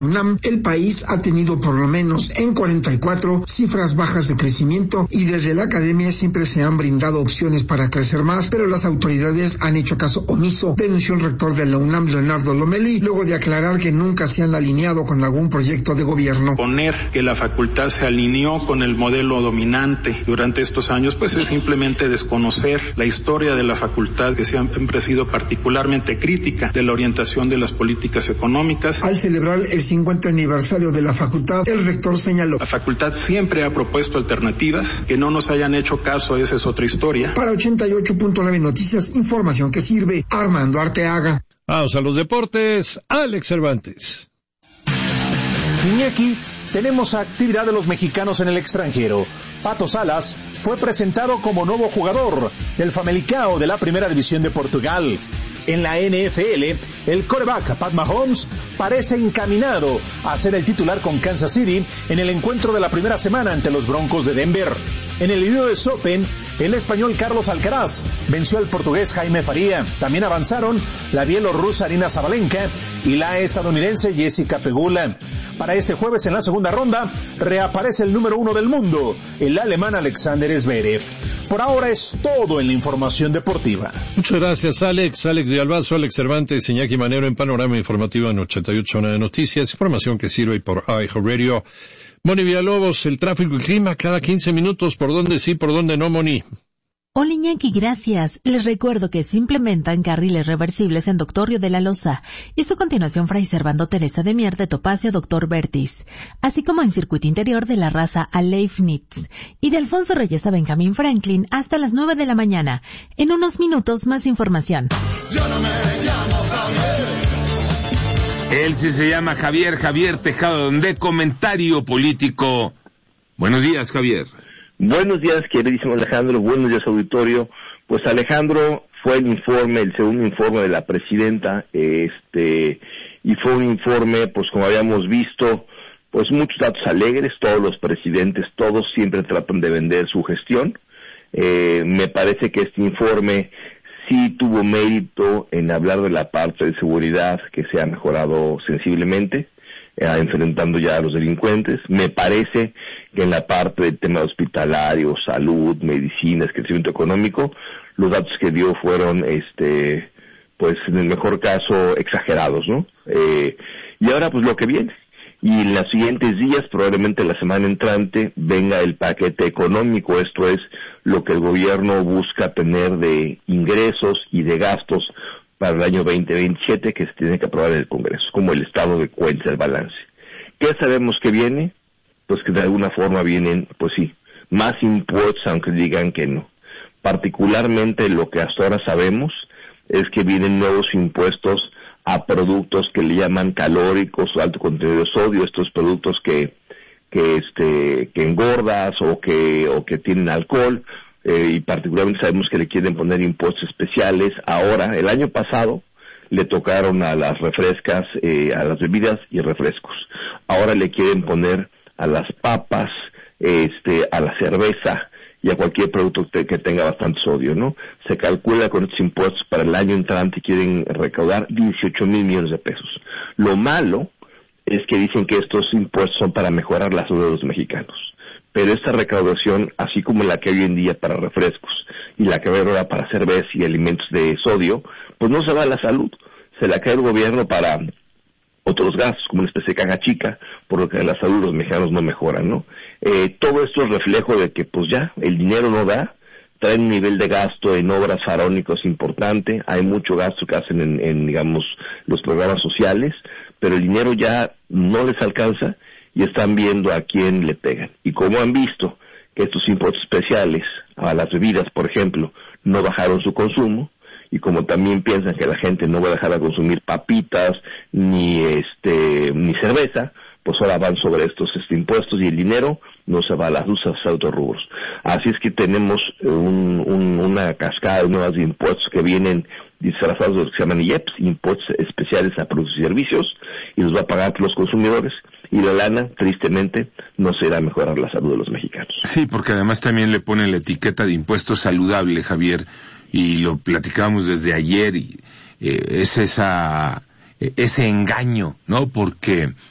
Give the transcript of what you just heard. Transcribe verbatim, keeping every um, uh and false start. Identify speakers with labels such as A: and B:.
A: UNAM, el país ha tenido por lo menos en cuarenta y cuatro cifras bajas de crecimiento y desde la academia siempre se han brindado opciones para crecer más, pero las autoridades han hecho caso omiso, denunció el rector de la UNAM, Leonardo Lomelí, luego de aclarar que nunca se han alineado con algún proyecto de gobierno.
B: Poner que la facultad se alineó con el modelo dominante durante estos años, pues es simplemente desconocer la historia de la facultad, que siempre ha sido particularmente crítica de la orientación de las políticas económicas.
A: Al celebrar el cincuenta aniversario de la facultad, el rector señaló:
B: la facultad siempre ha propuesto alternativas, que no nos hayan hecho caso, esa es otra historia.
A: Para ochenta y ocho punto nueve Noticias, información que sirve, Armando Arteaga.
C: Vamos a los deportes, Alex Cervantes.
D: Iñaki, tenemos actividad de los mexicanos en el extranjero. Pato Salas fue presentado como nuevo jugador del Famalicão de la Primera División de Portugal. En la N F L, el quarterback Pat Mahomes parece encaminado a ser el titular con Kansas City en el encuentro de la primera semana ante los Broncos de Denver. En el U S Open, el español Carlos Alcaraz venció al portugués Jaime Faría. También avanzaron la bielorrusa Arina Sabalenka y la estadounidense Jessica Pegula. Para este jueves, en la segunda ronda, reaparece el número uno del mundo, el alemán Alexander Zverev. Por ahora es todo en la información deportiva.
C: Muchas gracias, Alex. Alex de Albazo, Alex Cervantes, Iñaki Manero en Panorama Informativo en ochenta y ocho punto nueve Noticias. Información que sirve por iHeartRadio. Moni Villalobos, el tráfico y clima cada quince minutos. ¿Por dónde sí, por dónde no, Moni?
E: Hola Iñaki, gracias. Les recuerdo que se implementan carriles reversibles en Doctorio de la Loza y su continuación Fray Servando Teresa de Mier de Topacio Doctor Bertis, así como en circuito interior de la Raza a Leibniz y de Alfonso Reyes a Benjamín Franklin hasta las nueve de la mañana. En unos minutos más información.
F: Yo no me llamo Javier.
G: Él sí se llama Javier, Javier Tejado, de Comentario Político. Buenos días, Javier.
H: Buenos días, queridísimo Alejandro, buenos días, auditorio. Pues Alejandro, fue el informe, el segundo informe de la presidenta, este, y fue un informe, pues como habíamos visto, pues muchos datos alegres, todos los presidentes, todos siempre tratan de vender su gestión. Eh, me parece que este informe sí tuvo mérito en hablar de la parte de seguridad que se ha mejorado sensiblemente, eh, enfrentando ya a los delincuentes. Me parece que en la parte del tema hospitalario, salud, medicinas, crecimiento económico, los datos que dio fueron, este, pues en el mejor caso, exagerados, ¿no? Eh, y ahora pues lo que viene. Y en los siguientes días, probablemente la semana entrante, venga el paquete económico, esto es lo que el gobierno busca tener de ingresos y de gastos para el año veinte veintisiete, que se tiene que aprobar en el Congreso, como el estado de cuenta, el balance. ¿Qué sabemos que viene? Pues que de alguna forma vienen, pues sí, más impuestos, aunque digan que no. Particularmente lo que hasta ahora sabemos es que vienen nuevos impuestos a productos que le llaman calóricos o alto contenido de sodio, estos productos que que este que engordas o que o que tienen alcohol, eh, y particularmente sabemos que le quieren poner impuestos especiales. Ahora, el año pasado le tocaron a las refrescas, eh, a las bebidas y refrescos. Ahora le quieren poner a las papas, este, a la cerveza y a cualquier producto que tenga bastante sodio, ¿no? Se calcula con estos impuestos para el año entrante quieren recaudar dieciocho mil millones de pesos. Lo malo es que dicen que estos impuestos son para mejorar la salud de los mexicanos. Pero esta recaudación, así como la que hay hoy en día para refrescos y la que hay ahora para cerveza y alimentos de sodio, pues no se va a la salud. Se la cae el gobierno para otros gastos, como una especie de caja chica, por lo que la salud de los mexicanos no mejora, ¿no? Eh, todo esto es reflejo de que, pues ya, el dinero no da, traen un nivel de gasto en obras faraónicos importante, hay mucho gasto que hacen en, en, digamos, los programas sociales, pero el dinero ya no les alcanza y están viendo a quién le pegan. Y como han visto que estos impuestos especiales a las bebidas, por ejemplo, no bajaron su consumo, y como también piensan que la gente no va a dejar de consumir papitas ni este ni cerveza, pues ahora van sobre estos este, impuestos y el dinero no se va a las luces a otros rubros. Así es que tenemos un, un, una cascada de nuevos impuestos que vienen disfrazados de lo que se llaman I E P S, impuestos especiales a productos y servicios, y los va a pagar los consumidores, y la lana, tristemente, no será mejorar la salud de los mexicanos.
G: Sí, porque además también le ponen la etiqueta de impuesto saludable, Javier, y lo platicábamos desde ayer, y eh, es esa, ese engaño, ¿no? Porque